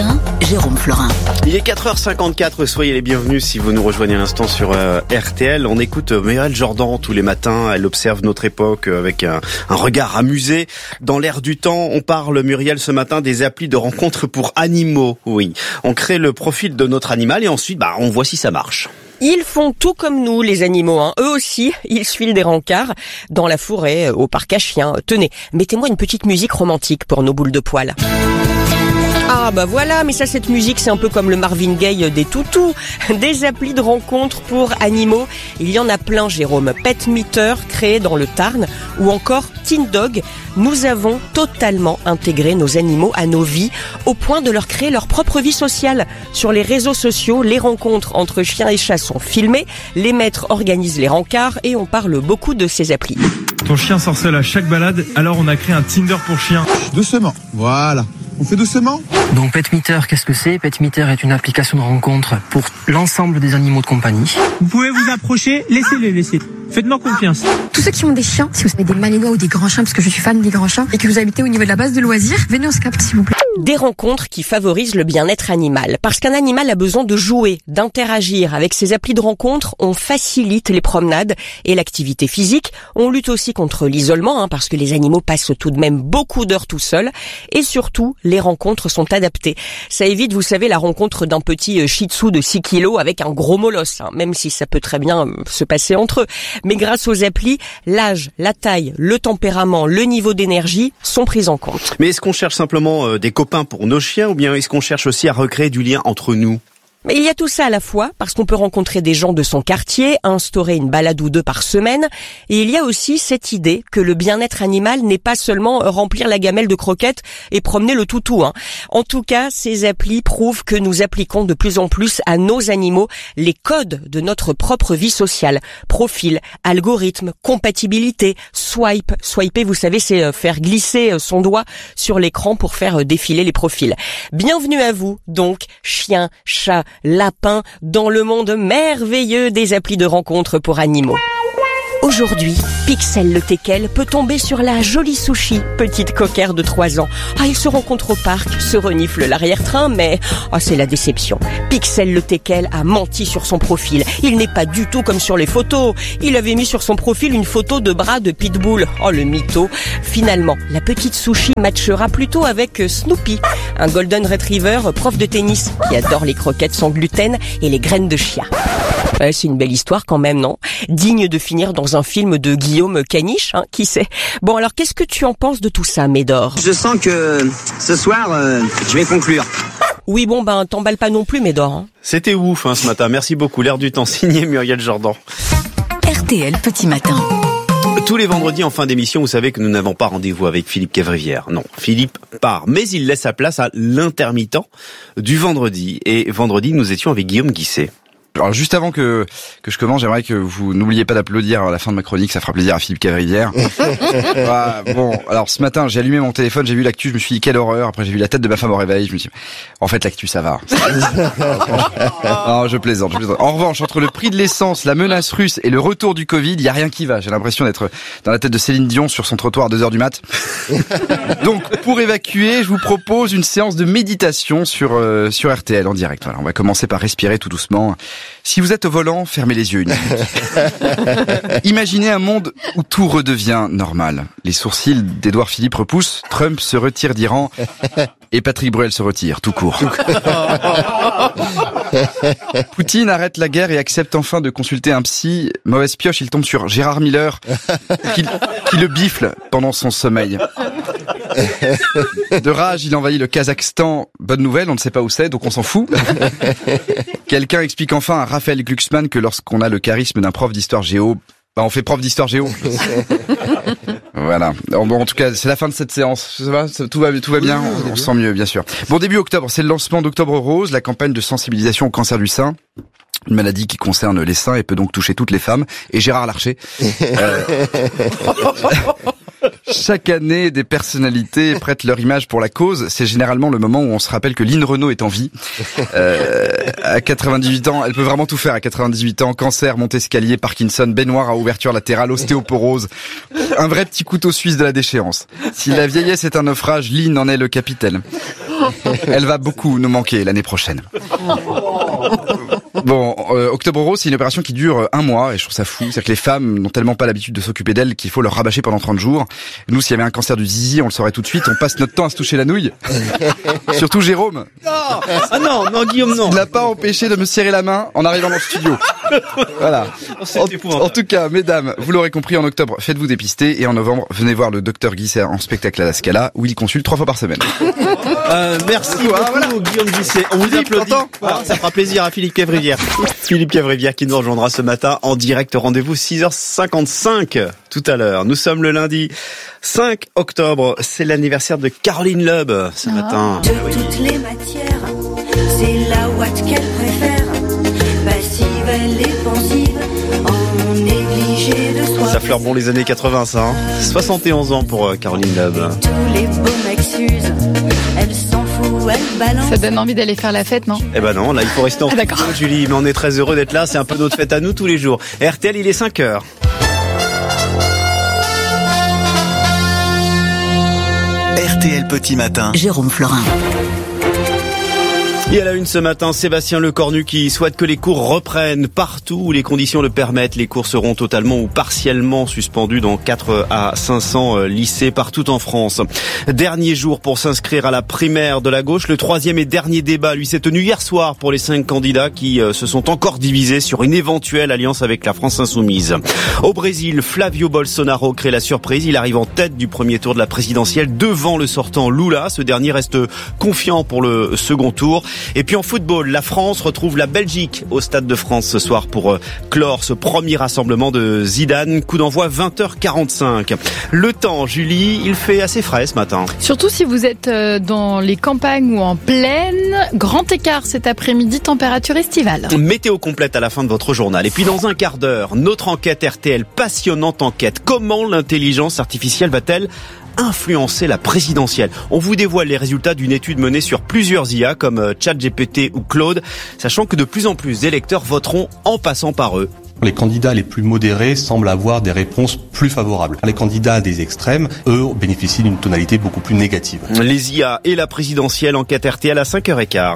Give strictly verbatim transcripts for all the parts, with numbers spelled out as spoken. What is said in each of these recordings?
matin, Jérôme Florin. Il est quatre heures cinquante-quatre, soyez les bienvenus si vous nous rejoignez à l'instant sur euh, R T L. On écoute Muriel Jordan tous les matins, elle observe notre époque avec un, un regard amusé. Dans l'air du temps, on parle, Muriel, ce matin des applis de rencontres pour animaux. Oui, on crée le profil de notre animal et ensuite bah, on voit si ça marche. Ils font tout comme nous, les animaux. Hein. Eux aussi, ils suivent des rencarts dans la forêt, au parc à chiens. Tenez, mettez-moi une petite musique romantique pour nos boules de poils. Ah bah voilà, mais ça, cette musique, c'est un peu comme le Marvin Gaye des toutous. Des applis de rencontres pour animaux. Il y en a plein, Jérôme. Pet Meter, créé dans le Tarn, ou encore Teen Dog. Nous avons totalement intégré nos animaux à nos vies, au point de leur créer leur propre vie sociale. Sur les réseaux sociaux, les rencontres entre chiens et chats sont filmées, les maîtres organisent les rencarts et on parle beaucoup de ces applis. Ton chien sort seul à chaque balade, alors on a créé un Tinder pour chiens. Doucement, voilà. On fait doucement. Donc Pet Meter, qu'est-ce que c'est ? Pet Meter est une application de rencontre pour l'ensemble des animaux de compagnie. Vous pouvez vous approcher, laissez-les, laissez. Faites-moi confiance. Tous ceux qui ont des chiens, si vous avez des malinois ou des grands chiens, parce que je suis fan des grands chiens, et que vous habitez au niveau de la base de loisirs, venez au SCAP s'il vous plaît. Des rencontres qui favorisent le bien-être animal. Parce qu'un animal a besoin de jouer, d'interagir. Avec ces applis de rencontres, on facilite les promenades et l'activité physique. On lutte aussi contre l'isolement, hein, parce que les animaux passent tout de même beaucoup d'heures tout seuls. Et surtout, les rencontres sont adaptées. Ça évite, vous savez, la rencontre d'un petit shih tzu de six kilos avec un gros molosse, hein, même si ça peut très bien se passer entre eux. Mais grâce aux applis, l'âge, la taille, le tempérament, le niveau d'énergie sont pris en compte. Mais est-ce qu'on cherche simplement euh, des copains pour nos chiens ou bien est-ce qu'on cherche aussi à recréer du lien entre nous ? Mais il y a tout ça à la fois, parce qu'on peut rencontrer des gens de son quartier, instaurer une balade ou deux par semaine, et il y a aussi cette idée que le bien-être animal n'est pas seulement remplir la gamelle de croquettes et promener le toutou. Hein. En tout cas, ces applis prouvent que nous appliquons de plus en plus à nos animaux les codes de notre propre vie sociale. Profil, algorithme, compatibilité, swipe. Swiper, vous savez, c'est faire glisser son doigt sur l'écran pour faire défiler les profils. Bienvenue à vous, donc, chien, chat, lapin, dans le monde merveilleux des applis de rencontres pour animaux. Aujourd'hui, Pixel le teckel peut tomber sur la jolie Sushi, petite coquère de trois ans. Ah, ils se rencontrent au parc, se reniflent l'arrière-train, mais ah, c'est la déception. Pixel le teckel a menti sur son profil. Il n'est pas du tout comme sur les photos. Il avait mis sur son profil une photo de bras de pitbull. Oh, le mytho. Finalement, la petite Sushi matchera plutôt avec Snoopy, un golden retriever prof de tennis qui adore les croquettes sans gluten et les graines de chia. Ouais, c'est une belle histoire quand même, non ? Digne de finir dans un film de Guillaume Caniche, hein, qui sait. Bon, alors qu'est-ce que tu en penses de tout ça, Médor ? Je sens que ce soir, euh, je vais conclure. Oui, bon, ben, t'emballes pas non plus, Médor. Hein. C'était ouf hein, ce matin, merci beaucoup. L'air du temps, signé Muriel Jordan. R T L Petit Matin. Tous les vendredis en fin d'émission, vous savez que nous n'avons pas rendez-vous avec Philippe Cavrivière. Non, Philippe part, mais il laisse sa place à l'intermittent du vendredi. Et vendredi, nous étions avec Guillaume Guisset. Alors juste avant que que je commence, j'aimerais que vous n'oubliez pas d'applaudir à la fin de ma chronique, ça fera plaisir à Philippe Cavrivière. Ah, bon, alors ce matin, j'ai allumé mon téléphone, j'ai vu l'actu, je me suis dit quelle horreur. Après j'ai vu la tête de ma femme au réveil, je me suis dit en fait l'actu ça va. Non, je plaisante, je plaisante. En revanche, entre le prix de l'essence, la menace russe et le retour du Covid, il y a rien qui va. J'ai l'impression d'être dans la tête de Céline Dion sur son trottoir à deux heures du mat. Donc pour évacuer, je vous propose une séance de méditation sur euh, sur R T L en direct. Voilà, on va commencer par respirer tout doucement. Si vous êtes au volant, fermez les yeux une minute. Imaginez un monde où tout redevient normal. Les sourcils d'Édouard Philippe repoussent, Trump se retire d'Iran et Patrick Bruel se retire, tout court. Poutine arrête la guerre et accepte enfin de consulter un psy. Mauvaise pioche, il tombe sur Gérard Miller qui, qui le bifle pendant son sommeil. De rage, il envahit le Kazakhstan. Bonne nouvelle, on ne sait pas où c'est, donc on s'en fout. Quelqu'un explique enfin à Raphaël Glucksmann que lorsqu'on a le charisme d'un prof d'histoire géo, bah on fait prof d'histoire géo. Voilà. Bon, en tout cas, c'est la fin de cette séance. Ça va, tout va, tout va bien. On, on se sent mieux, bien sûr. Bon, début octobre, c'est le lancement d'Octobre Rose, la campagne de sensibilisation au cancer du sein. Une maladie qui concerne les seins et peut donc toucher toutes les femmes. Et Gérard Larcher. Euh... Chaque année, des personnalités prêtent leur image pour la cause. C'est généralement le moment où on se rappelle que Lynn Renaud est en vie. Euh, à quatre-vingt-dix-huit ans, elle peut vraiment tout faire à quatre-vingt-dix-huit ans. Cancer, montée escalier, Parkinson, baignoire à ouverture latérale, ostéoporose. Un vrai petit couteau suisse de la déchéance. Si la vieillesse est un naufrage, Lynn en est le capitaine. Elle va beaucoup nous manquer l'année prochaine. Bon, euh, Octobre Rose, c'est une opération qui dure un mois et je trouve ça fou. C'est-à-dire que les femmes n'ont tellement pas l'habitude de s'occuper d'elles qu'il faut leur rabâcher pendant trente jours. Nous, s'il y avait un cancer du zizi, on le saurait tout de suite. On passe notre temps à se toucher la nouille. Surtout Jérôme. Non, ah non, non, Guillaume, non. Il n'a pas empêché de me serrer la main en arrivant dans le studio. Voilà. En, en tout cas, mesdames, vous l'aurez compris, en octobre, faites-vous dépister et en novembre, venez voir le docteur Guisset en spectacle à la Scala où il consulte trois fois par semaine. Euh, merci beaucoup, ah, voilà. Guillaume Guisset. On vous Philippe, applaudit. Ah, ça fera plaisir à Philippe Cavrivière. Philippe Cavrivière qui nous rejoindra ce matin en direct. Rendez-vous six heures cinquante-cinq tout à l'heure. Nous sommes le lundi cinq octobre. C'est l'anniversaire de Caroline Loeb ce ah. matin. De toutes les matières, c'est la ouate qu'elle préfère. Passive, elle est pensive, en négligé de soi. Ça fleure bon les années quatre-vingts, ça. Hein. soixante et onze ans pour Caroline Loeb. Tous les beaux mecs s'usent, elle s'en fout, elle balance. Ça donne envie d'aller faire la fête, non? Eh ben non, là il faut rester en ah, d'accord. studio, Julie. Mais on est très heureux d'être là. C'est un peu notre fête à nous tous les jours. R T L, il est cinq heures. R T L Petit Matin. Jérôme Florin. Et à la une ce matin, Sébastien Lecornu qui souhaite que les cours reprennent partout où les conditions le permettent. Les cours seront totalement ou partiellement suspendus dans quatre à cinq cents lycées partout en France. Dernier jour pour s'inscrire à la primaire de la gauche. Le troisième et dernier débat, lui, s'est tenu hier soir pour les cinq candidats qui se sont encore divisés sur une éventuelle alliance avec la France insoumise. Au Brésil, Flavio Bolsonaro crée la surprise. Il arrive en tête du premier tour de la présidentielle devant le sortant Lula. Ce dernier reste confiant pour le second tour. Et puis en football, la France retrouve la Belgique au Stade de France ce soir pour clore ce premier rassemblement de Zidane. Coup d'envoi vingt heures quarante-cinq. Le temps, Julie, il fait assez frais ce matin. Surtout si vous êtes dans les campagnes ou en plaine. Grand écart cet après-midi, température estivale. Météo complète à la fin de votre journal. Et puis dans un quart d'heure, notre enquête R T L, passionnante enquête. Comment l'intelligence artificielle va-t-elle influencer la présidentielle? On vous dévoile les résultats d'une étude menée sur plusieurs I A comme ChatGPT ou Claude, sachant que de plus en plus d'électeurs voteront en passant par eux. Les candidats les plus modérés semblent avoir des réponses plus favorables. Les candidats des extrêmes, eux, bénéficient d'une tonalité beaucoup plus négative. Les I A et la présidentielle, enquête R T L à cinq heures quinze.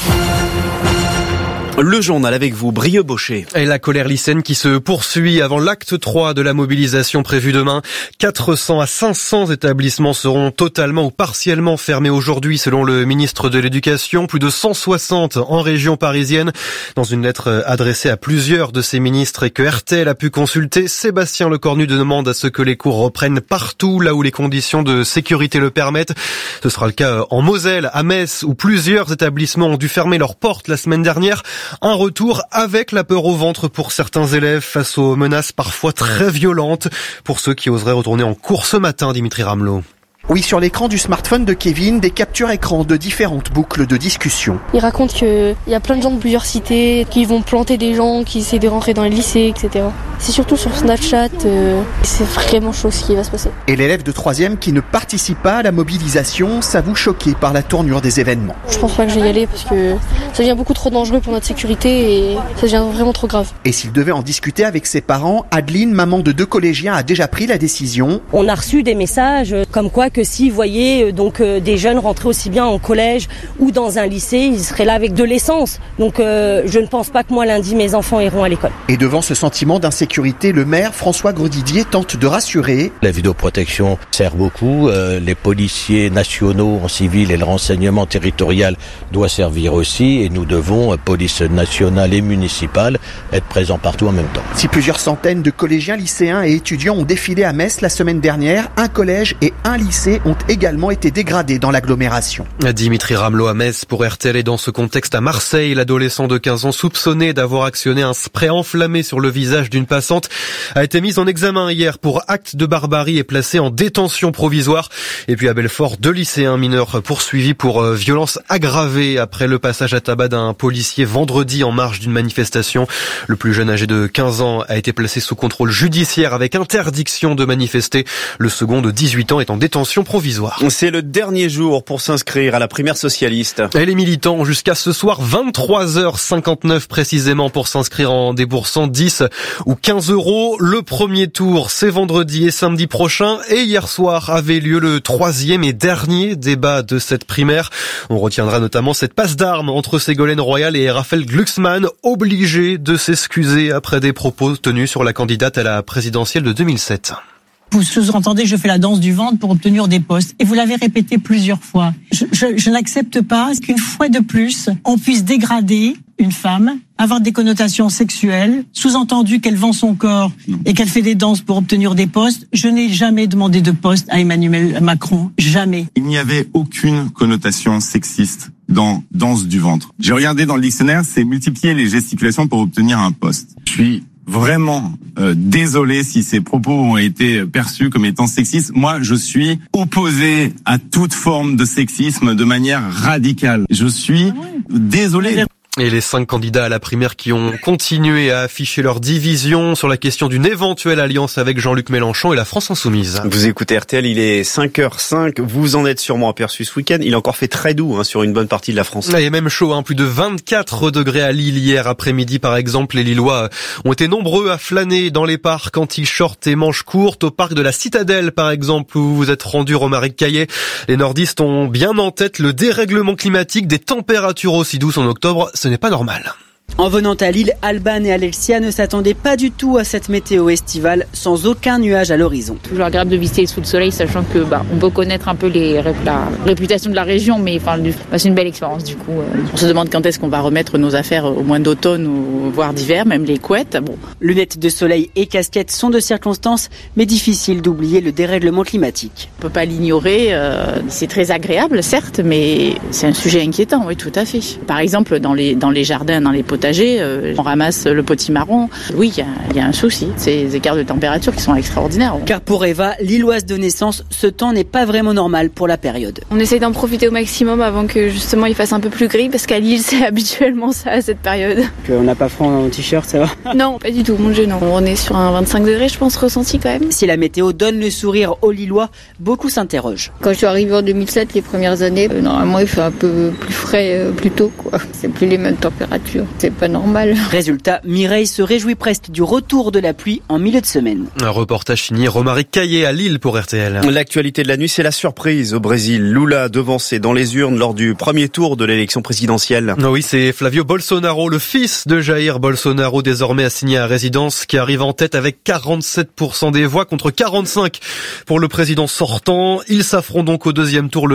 Le journal avec vous, Brieux Baucher. Et la colère lycéenne qui se poursuit avant l'acte trois de la mobilisation prévue demain. quatre cents à cinq cents établissements seront totalement ou partiellement fermés aujourd'hui selon le ministre de l'Éducation. Plus de cent soixante en région parisienne. Dans une lettre adressée à plusieurs de ces ministres et que R T L a pu consulter, Sébastien Lecornu demande à ce que les cours reprennent partout là où les conditions de sécurité le permettent. Ce sera le cas en Moselle, à Metz, où plusieurs établissements ont dû fermer leurs portes la semaine dernière. Un retour avec la peur au ventre pour certains élèves face aux menaces parfois très violentes. Pour ceux qui oseraient retourner en cours ce matin, Dimitri Ramelot. Oui, sur l'écran du smartphone de Kevin, des captures écran de différentes boucles de discussion. Il raconte qu'il y a plein de gens de plusieurs cités qui vont planter des gens, qui essaient de rentrer dans les lycées, et cetera. C'est surtout sur Snapchat, euh, c'est vraiment chaud ce qui va se passer. Et l'élève de troisième qui ne participe pas à la mobilisation s'avoue choqué par la tournure des événements. Je pense pas que je vais y aller parce que ça devient beaucoup trop dangereux pour notre sécurité et ça devient vraiment trop grave. Et s'il devait en discuter avec ses parents, Adeline, maman de deux collégiens, a déjà pris la décision. On a reçu des messages comme quoi que si vous voyez donc euh, des jeunes rentrer aussi bien en collège ou dans un lycée, ils seraient là avec de l'essence. Donc euh, je ne pense pas que moi lundi mes enfants iront à l'école. Et devant ce sentiment d'insécurité, le maire François Grosdidier tente de rassurer. La vidéoprotection sert beaucoup, euh, les policiers nationaux en civil et le renseignement territorial doit servir aussi et nous devons, euh, police nationale et municipale, être présents partout en même temps. Si plusieurs centaines de collégiens, lycéens et étudiants ont défilé à Metz la semaine dernière, un collège et un lycée ont également été dégradés dans l'agglomération. Dimitri Ramelot à Metz pour R T L. Et dans ce contexte à Marseille, l'adolescent de quinze ans soupçonné d'avoir actionné un spray enflammé sur le visage d'une passante, a été mise en examen hier pour acte de barbarie et placée en détention provisoire. Et puis à Belfort, deux lycéens mineurs poursuivis pour euh, violence aggravée après le passage à tabac d'un policier vendredi en marge d'une manifestation. Le plus jeune, âgé de quinze ans, a été placé sous contrôle judiciaire avec interdiction de manifester. Le second, de dix-huit ans, est en détention provisoire. C'est le dernier jour pour s'inscrire à la primaire socialiste. Et les militants ont jusqu'à ce soir vingt-trois heures cinquante-neuf précisément pour s'inscrire en déboursant dix ou quinze euros. Le premier tour, c'est vendredi et samedi prochain. Et hier soir avait lieu le troisième et dernier débat de cette primaire. On retiendra notamment cette passe d'armes entre Ségolène Royal et Raphaël Glucksmann, obligé de s'excuser après des propos tenus sur la candidate à la présidentielle de deux mille sept. Vous sous-entendez que je fais la danse du ventre pour obtenir des postes. Et vous l'avez répété plusieurs fois. Je, je, je n'accepte pas qu'une fois de plus, on puisse dégrader une femme, avoir des connotations sexuelles, sous-entendu qu'elle vend son corps et qu'elle fait des danses pour obtenir des postes. Je n'ai jamais demandé de poste à Emmanuel Macron. Jamais. Il n'y avait aucune connotation sexiste dans danse du ventre. J'ai regardé dans le dictionnaire, c'est multiplier les gesticulations pour obtenir un poste. Je suis vraiment euh, désolé si ces propos ont été perçus comme étant sexistes. Moi, je suis opposé à toute forme de sexisme de manière radicale. Je suis désolé. Et les cinq candidats à la primaire qui ont continué à afficher leur division sur la question d'une éventuelle alliance avec Jean-Luc Mélenchon et la France Insoumise. Vous écoutez R T L, il est cinq heures cinq. Vous en êtes sûrement aperçu ce week-end. Il a encore fait très doux hein, sur une bonne partie de la France. Et même chaud, hein, plus de vingt-quatre degrés à Lille hier après-midi par exemple. Les Lillois ont été nombreux à flâner dans les parcs en t-shirt et manches courtes. Au parc de la Citadelle par exemple où vous vous êtes rendu, Romaric Caillé. Les nordistes ont bien en tête le dérèglement climatique, des températures aussi douces en octobre. Ce n'est pas normal. En venant à Lille, Alban et Alexia ne s'attendaient pas du tout à cette météo estivale, sans aucun nuage à l'horizon. Toujours agréable de visiter sous le soleil, sachant que bah, on peut connaître un peu les, la réputation de la région, mais enfin, bah, c'est une belle expérience du coup. On se demande quand est-ce qu'on va remettre nos affaires au mois d'automne ou voire d'hiver, même les couettes. Bon. Lunettes de soleil et casquettes sont de circonstance, mais difficile d'oublier le dérèglement climatique. On peut pas l'ignorer, euh, c'est très agréable certes, mais c'est un sujet inquiétant, oui tout à fait. Par exemple, dans les, dans les jardins, dans les potager, on ramasse le potimarron. Oui, il y, y a un souci, ces écarts de température qui sont extraordinaires. Car pour Eva, lilloise de naissance, ce temps n'est pas vraiment normal pour la période. On essaye d'en profiter au maximum avant que justement il fasse un peu plus gris, parce qu'à Lille c'est habituellement ça à cette période. On n'a pas froid en t-shirt, ça va? Non, pas du tout, mon Dieu non. On est sur un vingt-cinq degrés je pense ressenti quand même. Si la météo donne le sourire aux Lillois, beaucoup s'interrogent. Quand je suis arrivée en deux mille sept, les premières années, euh, normalement il fait un peu plus frais euh, plus tôt quoi. C'est plus les mêmes températures. C'est pas normal. Résultat, Mireille se réjouit presque du retour de la pluie en milieu de semaine. Un reportage signé Romaric Caillé à Lille pour R T L. L'actualité de la nuit, c'est la surprise au Brésil. Lula devancé dans les urnes lors du premier tour de l'élection présidentielle. Oui, c'est Flavio Bolsonaro, le fils de Jair Bolsonaro, désormais assigné à résidence, qui arrive en tête avec quarante-sept pour cent des voix contre quarante-cinq pour le président sortant. Il s'affronte donc au deuxième tour le